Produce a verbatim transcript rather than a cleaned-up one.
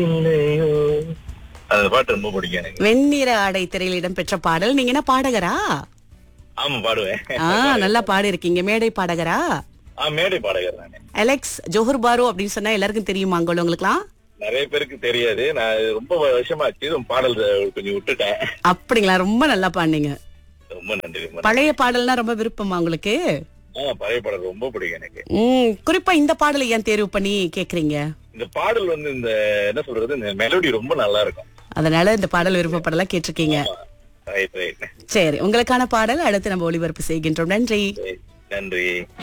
இல்லையோ அந்த பாட்டு ரொம்ப பிடிக்கும் எனக்கு. வெண்ணிற ஆடை திரையில் இடம்பெற்ற பாடல். நீங்க என்ன பாடகரா? ஆமா பாடுவேன். ஆ, நல்லா பாடி இருக்கீங்க. மேடை பாடகரா? ஆ மேடை பாடகர் நானு. அலெக்ஸ் ஜோஹர் பாரு அப்படின்னு சொன்னா எல்லாருக்கும் தெரியுமா அங்க உங்களுக்குலாம்? நிறைய பேருக்கு தெரியாது. நான் ரொம்ப வருஷமாச்சு பாடல் கொஞ்சம் விட்டுட்டேன். அப்படிங்களா? ரொம்ப நல்லா பாடுனீங்க. ரொம்ப நன்றி. ரொம்ப பழைய பாடல்னா ரொம்ப விருப்பமா உங்களுக்கு? ஆ பழைய பாடல் ரொம்ப பிடிக்கும் எனக்கு. ம், குறிப்பா இந்த பாடலை ஏன் தேர்வு பண்ணி கேக்குறீங்க? இந்த பாடல் வந்து இந்த என்ன சொல்றது இந்த மெலோடி ரொம்ப நல்லா இருக்கும். அதனால இந்த பாடல் விருப்பப்படலாம் கேட்டிருக்கீங்க. Right right. சரி, உங்களுக்கான பாடல் அடுத்து நம்ம ஒளிபரப்பு செய்கின்றோம். நன்றி. நன்றி.